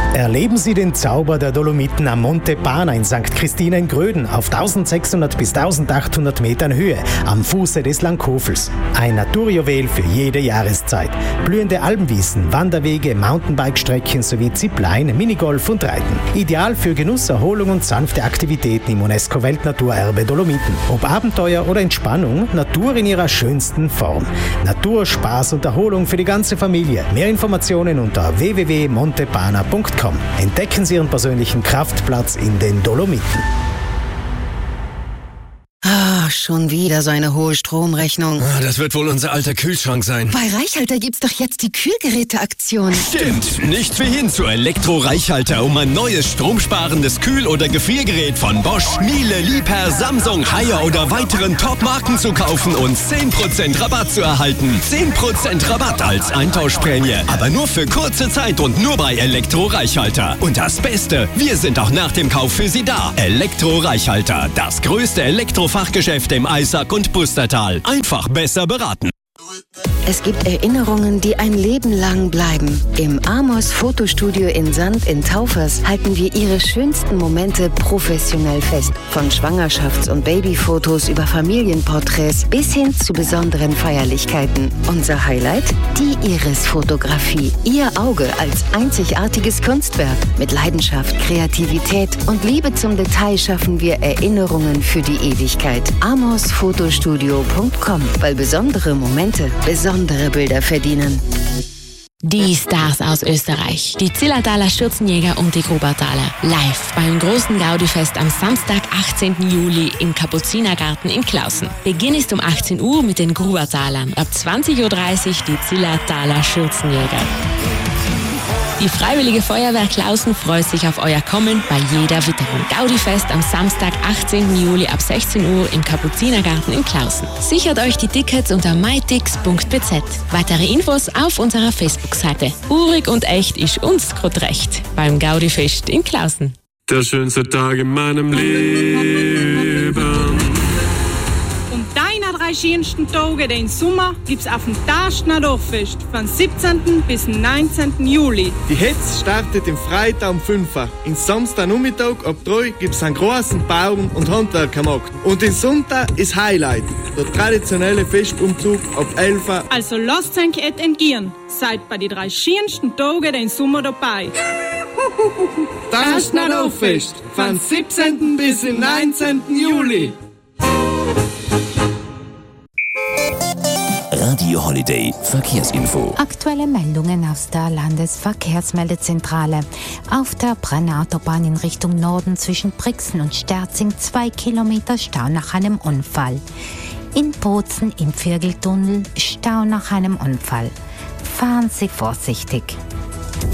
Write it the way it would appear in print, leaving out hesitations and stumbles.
Erleben Sie den Zauber der Dolomiten am Monte Pana in St. Christina in Gröden auf 1600 bis 1800 Metern Höhe am Fuße des Langkofels. Ein Naturjuwel für jede Jahreszeit. Blühende Almwiesen, Wanderwege, Mountainbike-Strecken sowie Zipline, Minigolf und Reiten. Ideal für Genuss, Erholung und sanfte Aktivitäten im UNESCO-Weltnaturerbe Dolomiten. Ob Abenteuer oder Entspannung, Natur in ihrer schönsten Form. Natur, Spaß und Erholung für die ganze Familie. Mehr Informationen unter www.montepana.com. Entdecken Sie Ihren persönlichen Kraftplatz in den Dolomiten. Schon wieder so eine hohe Stromrechnung. Das wird wohl unser alter Kühlschrank sein. Bei Reichhalter gibt's doch jetzt die Kühlgeräte-Aktion. Stimmt, nicht wie hin zu Elektro-Reichhalter, um ein neues stromsparendes Kühl- oder Gefriergerät von Bosch, Miele, Liebherr, Samsung, Haier oder weiteren Top-Marken zu kaufen und 10% Rabatt zu erhalten. 10% Rabatt als Eintauschprämie, aber nur für kurze Zeit und nur bei Elektro-Reichhalter. Und das Beste, wir sind auch nach dem Kauf für Sie da. Elektro-Reichhalter, das größte Elektrofachgeschäft im Eisack und Pustertal. Einfach besser beraten. Es gibt Erinnerungen, die ein Leben lang bleiben. Im Amos Fotostudio in Sand in Taufers halten wir Ihre schönsten Momente professionell fest. Von Schwangerschafts- und Babyfotos über Familienporträts bis hin zu besonderen Feierlichkeiten. Unser Highlight? Die Iris-Fotografie. Ihr Auge als einzigartiges Kunstwerk. Mit Leidenschaft, Kreativität und Liebe zum Detail schaffen wir Erinnerungen für die Ewigkeit. amosfotostudio.com, weil besondere Momente besondere Bilder verdienen. Die Stars aus Österreich, die Zillertaler Schürzenjäger und die Grubertaler. Live beim großen Gaudifest am Samstag, 18. Juli im Kapuzinergarten in Klausen. Beginn ist um 18 Uhr mit den Grubertalern. Ab 20.30 Uhr die Zillertaler Schürzenjäger. Die Freiwillige Feuerwehr Klausen freut sich auf euer Kommen bei jeder Witterung. Gaudifest am Samstag, 18. Juli ab 16 Uhr im Kapuzinergarten in Klausen. Sichert euch die Tickets unter mytix.bz. Weitere Infos auf unserer Facebook-Seite. Urig und echt ist uns grad recht beim Gaudifest in Klausen. Der schönste Tag in meinem Leben. Und deiner drei schönsten Tage den Sommer gibt's auf dem Taschner Dorffest von 17. bis 19. Juli. Die Hetz startet im Freitag um 5 Uhr. Am Samstagnachmittag ab 3 gibt's einen großen Bauern- und Handwerkermarkt. Und den Sonntag ist Highlight, der traditionelle Festumzug ab 11 Uhr. Also lasst euch et entgehen. Seid bei die drei schönsten Tage den Sommer dabei. Taschner Dorffest von 17. bis 19. Juli. Radio Holiday Verkehrsinfo. Aktuelle Meldungen aus der Landesverkehrsmeldezentrale. Auf der Brenner-Autobahn in Richtung Norden zwischen Brixen und Sterzing 2 Kilometer Stau nach einem Unfall. In Bozen im Viergeltunnel Stau nach einem Unfall. Fahren Sie vorsichtig.